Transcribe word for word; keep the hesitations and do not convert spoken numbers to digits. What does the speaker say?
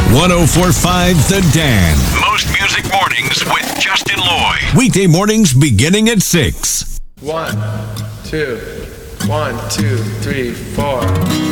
one oh four point five The Dan. Most music mornings with Justin Lloyd. Weekday mornings beginning at six. One, two, one, two, three, four.